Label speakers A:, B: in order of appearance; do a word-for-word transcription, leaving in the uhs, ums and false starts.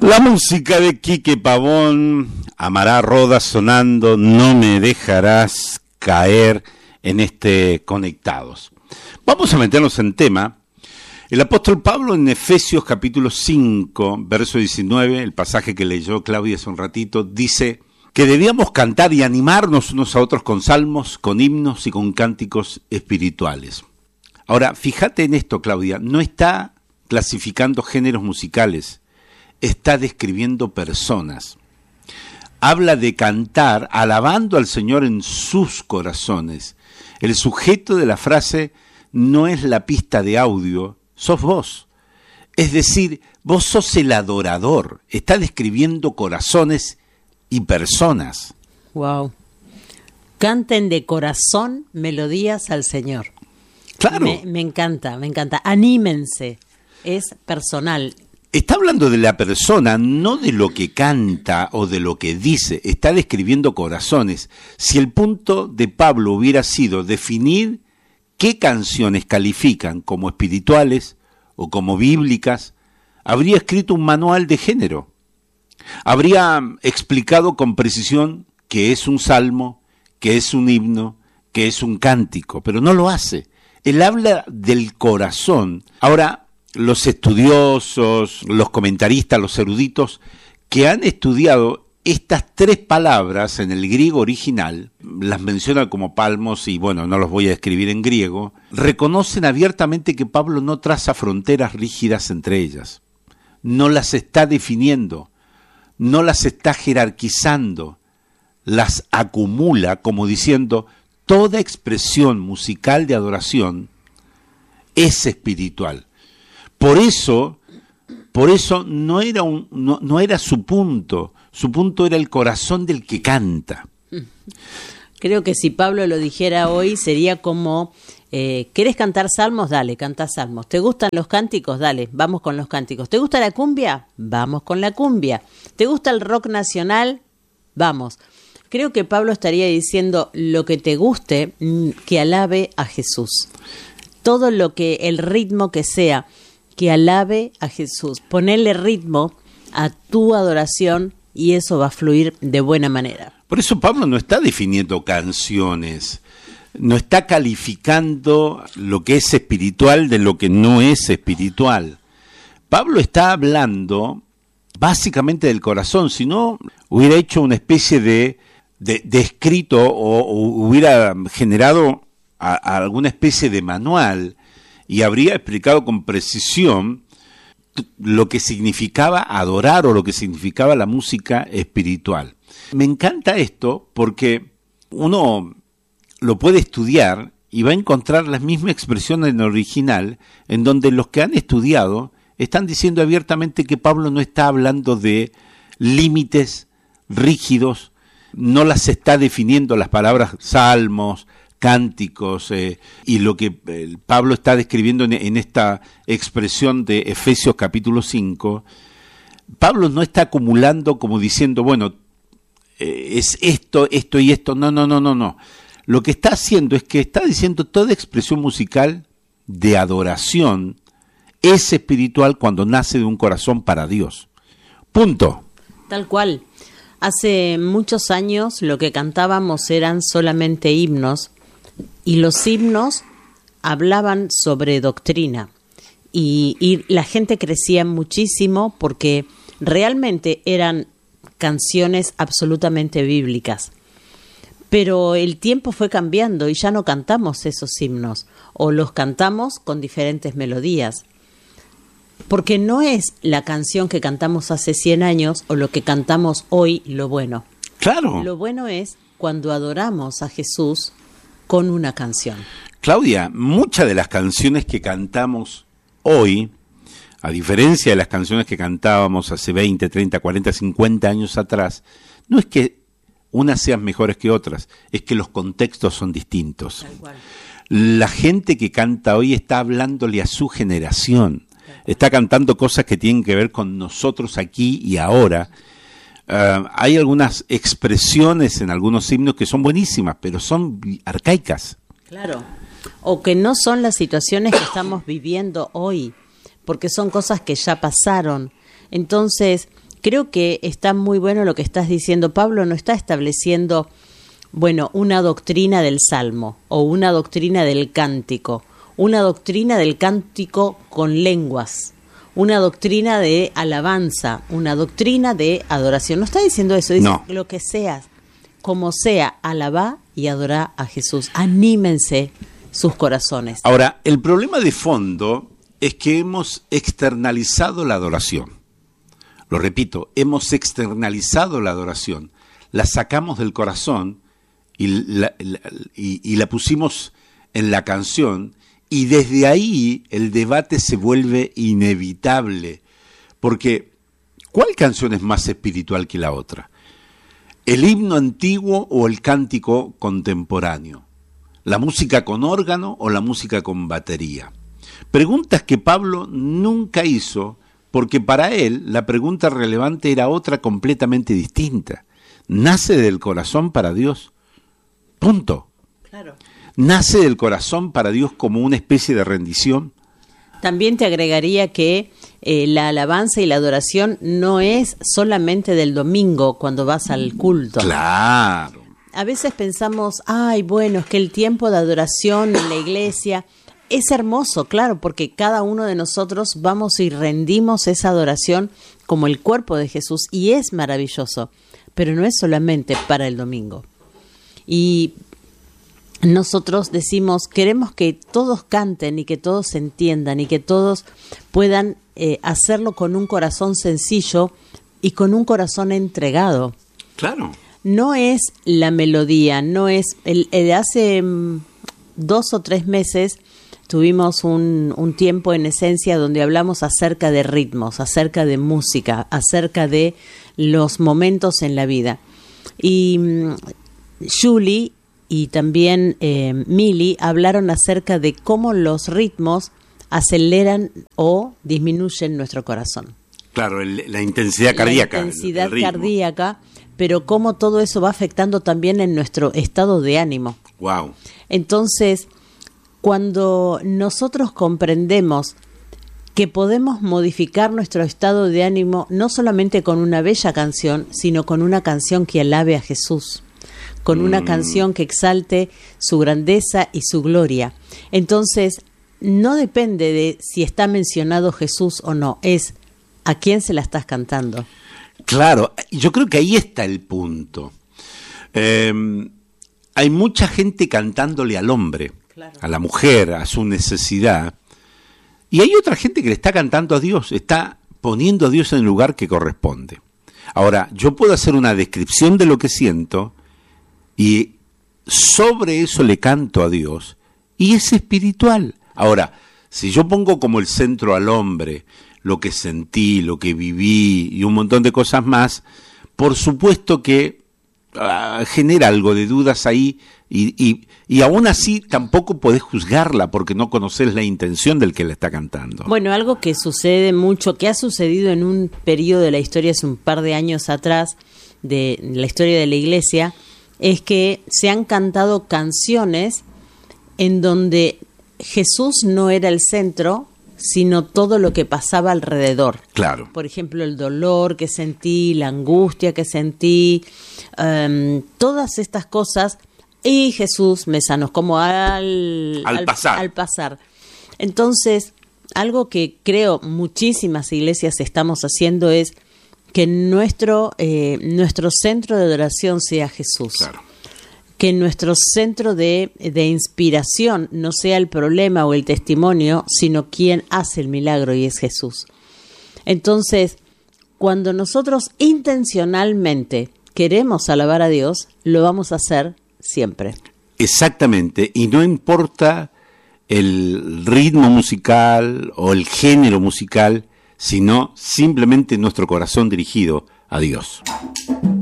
A: La música de Quique Pavón, Amará Roda sonando, no me dejarás caer en este Conectados. Vamos a meternos en tema. El apóstol Pablo en Efesios capítulo cinco, verso diecinueve, el pasaje que leyó Claudia hace un ratito, dice que debíamos cantar y animarnos unos a otros con salmos, con himnos y con cánticos espirituales. Ahora, fíjate en esto, Claudia, no está clasificando géneros musicales, está describiendo personas. Habla de cantar alabando al Señor en sus corazones. El sujeto de la frase no es la pista de audio, sos vos. Es decir, vos sos el adorador. Está describiendo corazones y personas.
B: Wow. Canten de corazón melodías al Señor.
A: Claro.
B: Me, me encanta, me encanta. Anímense. Es personal.
A: Está hablando de la persona, no de lo que canta o de lo que dice. Está describiendo corazones. Si el punto de Pablo hubiera sido definir qué canciones califican como espirituales o como bíblicas, habría escrito un manual de género. Habría explicado con precisión qué es un salmo, qué es un himno, qué es un cántico, pero no lo hace. Él habla del corazón. Ahora, los estudiosos, los comentaristas, los eruditos que han estudiado estas tres palabras en el griego original, las mencionan como palmos y bueno, no los voy a escribir en griego, reconocen abiertamente que Pablo no traza fronteras rígidas entre ellas, no las está definiendo, no las está jerarquizando, las acumula como diciendo, toda expresión musical de adoración es espiritual. Por eso, por eso no era un, no, no era su punto, su punto era el corazón del que canta.
B: Creo que si Pablo lo dijera hoy sería como, eh, ¿querés cantar salmos? Dale, canta salmos. ¿Te gustan los cánticos? Dale, vamos con los cánticos. ¿Te gusta la cumbia? Vamos con la cumbia. ¿Te gusta el rock nacional? Vamos. Creo que Pablo estaría diciendo lo que te guste, que alabe a Jesús. Todo lo que, el ritmo que sea, que alabe a Jesús. Ponerle ritmo a tu adoración y eso va a fluir de buena manera.
A: Por eso Pablo no está definiendo canciones, no está calificando lo que es espiritual de lo que no es espiritual. Pablo está hablando básicamente del corazón, si no hubiera hecho una especie de, de, de escrito o, o hubiera generado a, a alguna especie de manual y habría explicado con precisión lo que significaba adorar o lo que significaba la música espiritual. Me encanta esto porque uno lo puede estudiar y va a encontrar las mismas expresiones en el original, en donde los que han estudiado están diciendo abiertamente que Pablo no está hablando de límites rígidos, no las está definiendo las palabras salmos, cánticos, eh, y lo que eh, Pablo está describiendo en, en esta expresión de Efesios capítulo cinco, Pablo no está acumulando como diciendo, bueno, eh, es esto, esto y esto, no, no, no, no, no. Lo que está haciendo es que está diciendo toda expresión musical de adoración es espiritual cuando nace de un corazón para Dios. Punto.
B: Tal cual. Hace muchos años lo que cantábamos eran solamente himnos, y los himnos hablaban sobre doctrina y, y la gente crecía muchísimo porque realmente eran canciones absolutamente bíblicas. Pero el tiempo fue cambiando y ya no cantamos esos himnos o los cantamos con diferentes melodías. Porque no es la canción que cantamos hace cien años o lo que cantamos hoy lo bueno.
A: Claro.
B: Lo bueno es cuando adoramos a Jesús con una canción.
A: Claudia, muchas de las canciones que cantamos hoy, a diferencia de las canciones que cantábamos hace veinte, treinta, cuarenta, cincuenta años atrás, no es que unas sean mejores que otras, es que los contextos son distintos.
B: Tal cual.
A: La gente que canta hoy está hablándole a su generación, está cantando cosas que tienen que ver con nosotros aquí y ahora. Uh, hay algunas expresiones en algunos himnos que son buenísimas, pero son arcaicas.
B: Claro, o que no son las situaciones que estamos viviendo hoy, porque son cosas que ya pasaron. Entonces, creo que está muy bueno lo que estás diciendo. Pablo no está estableciendo, bueno, una doctrina del salmo o una doctrina del cántico, una doctrina del cántico con lenguas, una doctrina de alabanza, una doctrina de adoración. No está diciendo eso, dice
A: no.
B: Lo que seas, como sea, alabá y adorá a Jesús. Anímense sus corazones.
A: Ahora, el problema de fondo es que hemos externalizado la adoración. Lo repito, hemos externalizado la adoración. La sacamos del corazón y la, la, y, y la pusimos en la canción, y desde ahí el debate se vuelve inevitable. Porque, ¿cuál canción es más espiritual que la otra? ¿El himno antiguo o el cántico contemporáneo? ¿La música con órgano o la música con batería? Preguntas que Pablo nunca hizo, porque para él la pregunta relevante era otra completamente distinta. ¿Nace del corazón para Dios? Punto.
B: Claro.
A: ¿Nace del corazón para Dios como una especie de rendición?
B: También te agregaría que eh, la alabanza y la adoración no es solamente del domingo cuando vas al culto.
A: Claro.
B: A veces pensamos, ay, bueno, es que el tiempo de adoración en la iglesia es hermoso, claro, porque cada uno de nosotros vamos y rendimos esa adoración como el cuerpo de Jesús, y es maravilloso, pero no es solamente para el domingo. Y nosotros decimos, queremos que todos canten y que todos se entiendan y que todos puedan eh, hacerlo con un corazón sencillo y con un corazón entregado.
A: Claro.
B: No es la melodía, no es... El, el hace um, dos o tres meses tuvimos un, un tiempo en Esencia donde hablamos acerca de ritmos, acerca de música, acerca de los momentos en la vida. Y um, Julie y también eh, Mili hablaron acerca de cómo los ritmos aceleran o disminuyen nuestro corazón.
A: Claro, el, la intensidad cardíaca.
B: La intensidad cardíaca, pero cómo todo eso va afectando también en nuestro estado de ánimo.
A: Wow.
B: Entonces, cuando nosotros comprendemos que podemos modificar nuestro estado de ánimo no solamente con una bella canción, sino con una canción que alabe a Jesús, con una mm. canción que exalte su grandeza y su gloria. Entonces, no depende de si está mencionado Jesús o no, es a quién se la estás cantando.
A: Claro, yo creo que ahí está el punto. Eh, hay mucha gente cantándole al hombre, claro, a la mujer, a su necesidad, y hay otra gente que le está cantando a Dios, está poniendo a Dios en el lugar que corresponde. Ahora, yo puedo hacer una descripción de lo que siento, y sobre eso le canto a Dios, y es espiritual. Ahora, si yo pongo como el centro al hombre, lo que sentí, lo que viví y un montón de cosas más, por supuesto que uh, genera algo de dudas ahí, y, y, y aún así tampoco podés juzgarla porque no conocés la intención del que la está cantando.
B: Bueno, algo que sucede mucho, que ha sucedido en un periodo de la historia hace un par de años atrás, de la historia de la iglesia, es que se han cantado canciones en donde Jesús no era el centro, sino todo lo que pasaba alrededor.
A: Claro.
B: Por ejemplo, el dolor que sentí, la angustia que sentí, um, todas estas cosas, y Jesús me sanó, como al,
A: al,
B: al
A: pasar.
B: al pasar. Entonces, algo que creo muchísimas iglesias estamos haciendo es que nuestro, eh, nuestro centro de adoración sea Jesús.
A: Claro.
B: Que nuestro centro de, de inspiración no sea el problema o el testimonio, sino quien hace el milagro, y es Jesús. Entonces, cuando nosotros intencionalmente queremos alabar a Dios, lo vamos a hacer siempre.
A: Exactamente, y no importa el ritmo musical o el género musical, sino simplemente nuestro corazón dirigido a Dios.